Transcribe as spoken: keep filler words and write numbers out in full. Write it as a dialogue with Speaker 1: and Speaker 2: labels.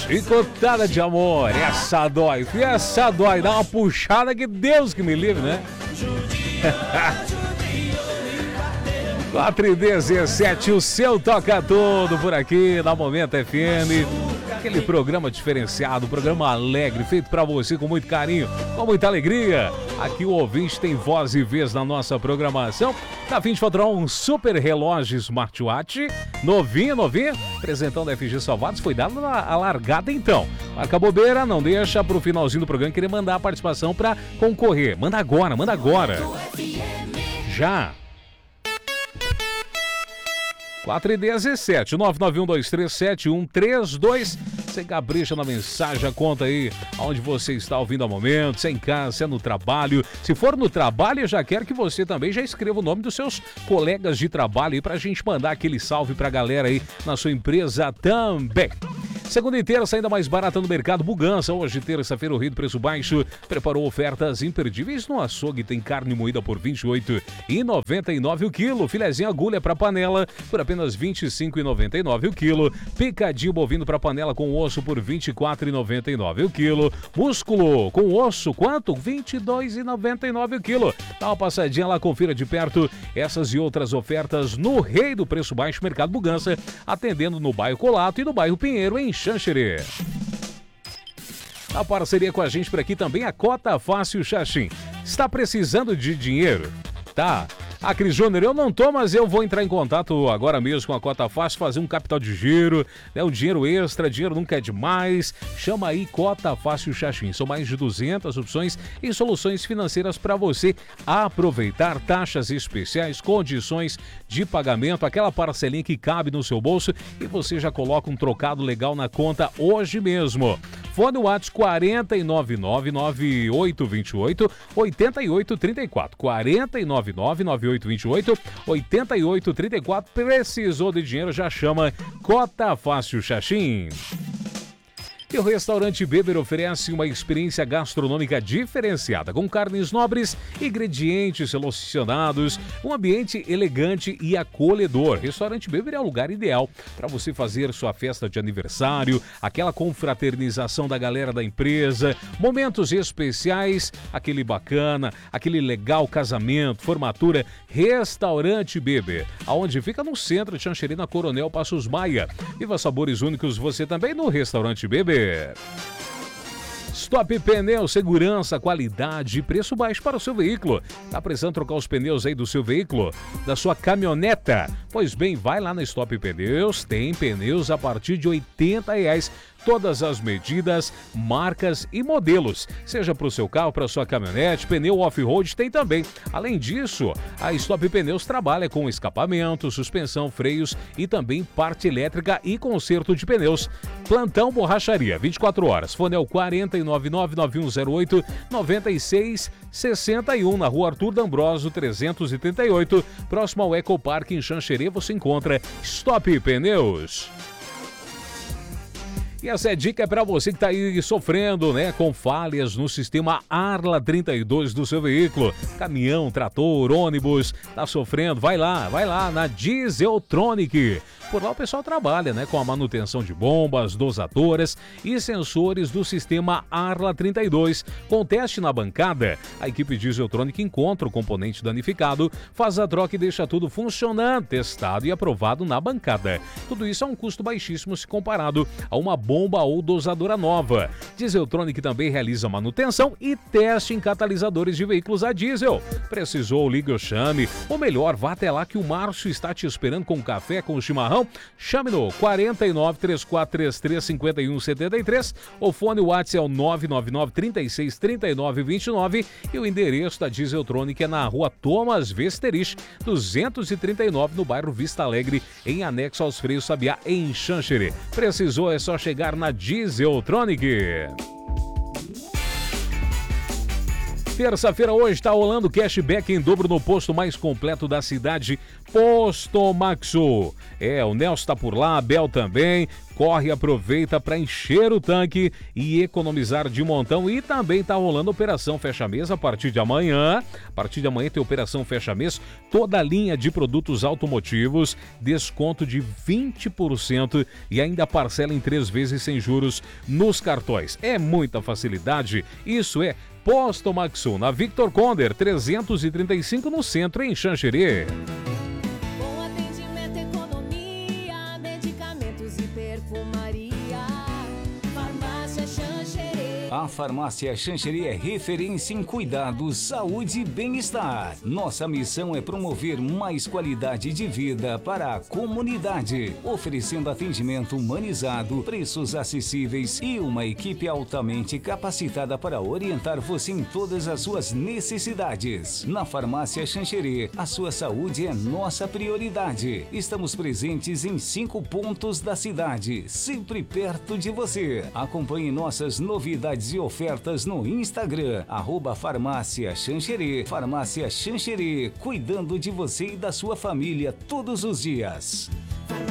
Speaker 1: Chicotada de amor, essa dói, essa dói, dá uma puxada que Deus que me livre, né? quatro e dezessete, o seu toca todo por aqui na Momento F M. Aquele programa diferenciado, programa alegre, feito pra você com muito carinho, com muita alegria. Aqui o ouvinte tem voz e vez na nossa programação. Tá a fim de faturar um super relógio smartwatch, novinho, novinho, apresentão da F G Salvados, foi dada a largada então. Marca bobeira, não deixa pro finalzinho do programa querer mandar a participação pra concorrer. Manda agora, manda agora. Já. quatro e dezessete, nove nove um dois três sete um três dois. Você capricha na mensagem, conta aí onde você está ouvindo ao momento, se é em casa, se é no trabalho. Se for no trabalho, eu já quero que você também já escreva o nome dos seus colegas de trabalho aí pra gente mandar aquele salve pra galera aí na sua empresa também. Segunda inteira, ainda mais barata no mercado. Bugança, hoje, terça-feira, o Rio do Preço Baixo preparou ofertas imperdíveis no açougue. Tem carne moída por vinte e oito reais e noventa e nove centavos o quilo. Filezinho agulha para panela por apenas vinte e cinco reais e noventa e nove centavos o quilo. Picadinho bovino para panela com osso por vinte e quatro reais e noventa e nove centavos o quilo. Músculo com osso, quanto? vinte e dois reais e noventa e nove centavos o quilo. Dá uma passadinha lá, confira de perto essas e outras ofertas no Rei do Preço Baixo, Mercado Bugança, atendendo no bairro Colato e no bairro Pinheiro, em Xanxerê. A parceria com a gente por aqui também, a Cota Fácil Xaxim. Está precisando de dinheiro? Tá. Ah, Cris Júnior, eu não tô, mas eu vou entrar em contato agora mesmo com a Cota Fácil, fazer um capital de giro, né, um dinheiro extra, dinheiro nunca é demais. Chama aí Cota Fácil Xaxim. São mais de duzentas opções e soluções financeiras para você aproveitar, taxas especiais, condições de pagamento, aquela parcelinha que cabe no seu bolso e você já coloca um trocado legal na conta hoje mesmo. Fone WhatsApp quatro nove nove nove oito dois oito oito oito três quatro. quatro nove nove nove oito dois oito oito oito três quatro. Precisou de dinheiro, já chama Cota Fácil Xaxim. E o Restaurante Beber oferece uma experiência gastronômica diferenciada, com carnes nobres, ingredientes selecionados, um ambiente elegante e acolhedor. Restaurante Beber é o lugar ideal para você fazer sua festa de aniversário, aquela confraternização da galera da empresa, momentos especiais, aquele bacana, aquele legal casamento, formatura. Restaurante Beber, aonde fica no centro de Xanxerê, na Coronel Passos Maia. Viva sabores únicos você também no Restaurante Beber. Stop Pneus, segurança, qualidade e preço baixo para o seu veículo. Tá precisando trocar os pneus aí do seu veículo, da sua caminhoneta? Pois bem, vai lá na Stop Pneus, tem pneus a partir de oitenta reais. Todas as medidas, marcas e modelos. Seja para o seu carro, para a sua caminhonete, pneu off-road tem também. Além disso, a Stop Pneus trabalha com escapamento, suspensão, freios e também parte elétrica e conserto de pneus. Plantão Borracharia, vinte e quatro horas. Fone é o quatro nove nove nove um zero oito nove seis seis um, na Rua Arthur D'Ambrosio trezentos e trinta e oito. Próximo ao Ecopark em Xanxerê, você encontra Stop Pneus. E essa é dica para você que está aí sofrendo, né, com falhas no sistema Arla trinta e dois do seu veículo. Caminhão, trator, ônibus, tá sofrendo? Vai lá, vai lá na Dieseltronic. Por lá o pessoal trabalha, né, com a manutenção de bombas, dosadoras e sensores do sistema Arla trinta e dois. Com teste na bancada, a equipe Dieseltronic encontra o componente danificado, faz a troca e deixa tudo funcionando, testado e aprovado na bancada. Tudo isso a um custo baixíssimo se comparado a uma bomba ou dosadora nova. Dieseltronic também realiza manutenção e teste em catalisadores de veículos a diesel. Precisou, ligue ou chame. Ou melhor, vá até lá que o Márcio está te esperando com café, com chimarrão. Chame no quatro nove três quatro três três cinco um sete três. O fone WhatsApp é o nove nove nove três seis três nove dois nove e o endereço da Dieseltronic é na Rua Thomas Vesterich, duzentos e trinta e nove, no bairro Vista Alegre, em anexo aos Freios Sabiá, em Xanxerê. Precisou, é só chegar na Dieseltronic. Terça-feira hoje está rolando cashback em dobro no posto mais completo da cidade. Posto Maxu. É, o Nelson está por lá, a Bel também. Corre e aproveita para encher o tanque e economizar de montão. E também está rolando Operação Fecha Mês a partir de amanhã. A partir de amanhã tem Operação Fecha Mês. Toda a linha de produtos automotivos, desconto de vinte por cento e ainda parcela em três vezes sem juros nos cartões. É muita facilidade. Isso é Posto Maxu, na Victor Conder, trezentos e trinta e cinco no centro, em Xanxerê.
Speaker 2: Bom atendimento, economia, medicamentos e perfumaria. Farmácia Xanxerê.
Speaker 3: A Farmácia Xanxerê é referência em cuidados, saúde e bem-estar. Nossa missão é promover mais qualidade de vida para a comunidade, oferecendo atendimento humanizado, preços acessíveis e uma equipe altamente capacitada para orientar você em todas as suas necessidades. Na Farmácia Xanxerê, a sua saúde é nossa prioridade. Estamos presentes em cinco pontos da cidade, sempre perto de você. Acompanhe nossas novidades e ofertas no Instagram, arroba Farmácia Xanxerê. Farmácia Xanxerê, cuidando de você e da sua família todos os dias.